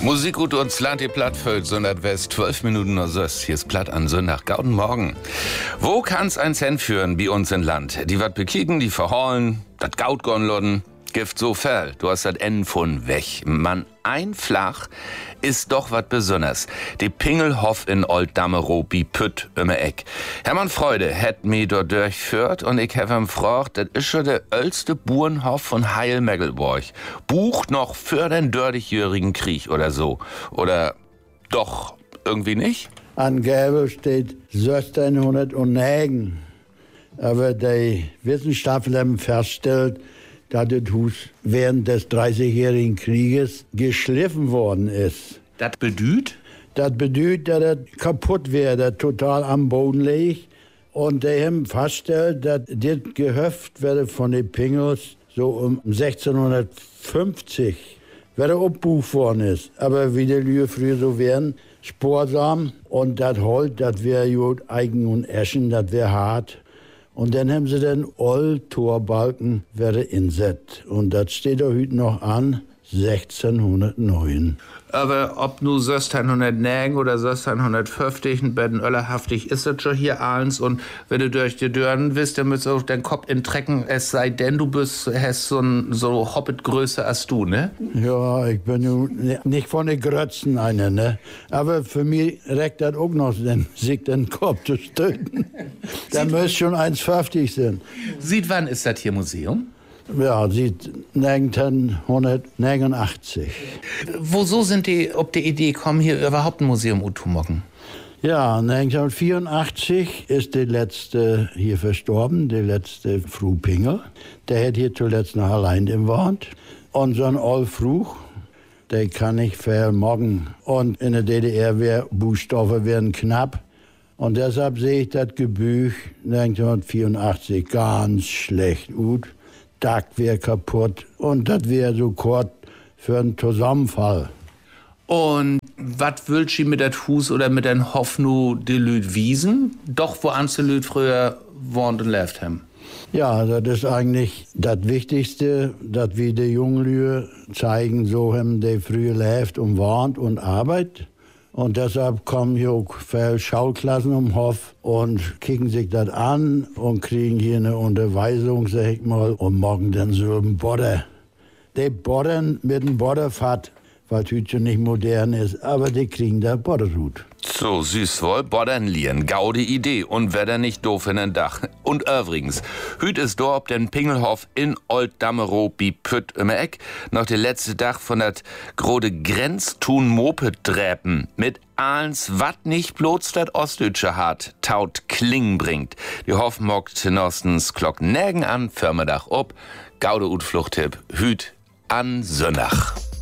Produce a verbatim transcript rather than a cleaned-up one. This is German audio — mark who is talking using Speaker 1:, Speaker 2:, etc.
Speaker 1: Musik gut uns Land die Plattfeld, Sonnert West, zwölf Minuten nur Söss. Hier ist Platt an Sonntag, gauden Morgen. Wo kann's ein Cent führen, wie uns in Land? Die wat bekicken, die verhaulen, dat Gaut gonlodden, Gift so fell, du hast dat Enden von weg. Mann, ein Flach ist doch wat Besonders. Die Pingelhof in Oldammerow, bi Pütt immer Eck. Hermann Freude hätt mi dort durchführt und ich hab ihm gefragt, das ist schon der älteste Burenhof von Heil-Megelborg. Bucht noch für den dördigjährigen Krieg oder so. Oder doch irgendwie nicht?
Speaker 2: Angeblich steht sechzehnhundertneun. Aber die Wissenschaftler haben festgestellt, dass das Haus während des dreißigjährigen Krieges geschliffen worden ist.
Speaker 1: Das bedeutet?
Speaker 2: Das bedeutet, dass es kaputt wäre, dass total am Boden liegt. Und die haben festgestellt, dass das Gehöft werde von den Pingels so um sechzehnhundertfünfzig werde abgebucht worden ist. Aber wie die Lühe früher so wären, sparsam. Und das Holz, das wäre gut Eichen und Eschen, das wäre hart. Und dann haben sie den Old-Torbalken inset. Und das steht auch heute noch an, sechzehnhundertneun.
Speaker 1: Aber ob nu sechzehnhundertneun oder sechzehnhundertfünfzig, ein bisschen öllerhaftig ist das schon hier eins. Und wenn du durch die Dörren bist, dann müsst du auch den Kopf in Trecken, es sei denn, du bist, hast so ein so Hobbit-Größe als du, ne?
Speaker 2: Ja, ich bin nu nicht von den Grötzen einer, ne? Aber für mich reicht das auch noch, den, sich den Kopf zu stücken. Da müsste schon eins fünfzig sein.
Speaker 1: Sieht wann ist das hier Museum?
Speaker 2: Ja, sieht neunzehnhundertneunundachtzig.
Speaker 1: Woso sind die ob die Idee kommen, hier überhaupt ein Museum zu machen?
Speaker 2: Ja, neunzehnhundertvierundachtzig ist der letzte hier verstorben, der letzte Fru Pingel. Der hat hier zuletzt noch allein gewohnt. Und so ein Old Fruch, der kann nicht vermogen. Und in der D D R wär Buchstaben werden knapp. Und deshalb sehe ich das Gebüch neunzehnhundertvierundachtzig ganz schlecht gut. Dach wäre kaputt und das wäre so kurz für einen Zusammenfall.
Speaker 1: Und was willst du mit der Fuß oder mit den Hoffnung die Lüd wiesen? Doch, wo anste Lüd früher wohnt und lebt haben?
Speaker 2: Ja, das ist eigentlich das Wichtigste, dass wir die Jungen zeigen, so haben die früher lebt und wohnt und arbeitet. Und deshalb kommen hier auch viele Schauklassen um Hof und kicken sich das an und kriegen hier eine Unterweisung, sag ich mal, und morgen dann so ein Bodder. Die boddern mit dem Bodderfahrt, weil es schon nicht modern ist, aber die kriegen da Bodderhut.
Speaker 1: So süß wohl, boddern lieren, gaude Idee und wer da nicht doof in den Dach. Und übrigens, hüt ist dort den Pingelhof in Oldammerow bi Pütt im Eck noch der letzte Dach von dat grode Grenztun Moped-Dräpen mit alles, wat nicht bloß dat Ostdeutsche hat, taut Kling bringt. Die Hof mockt nostens Glock nägen an, Firmedach ob, gaude ut Fluchttipp, hüt an Sönnach.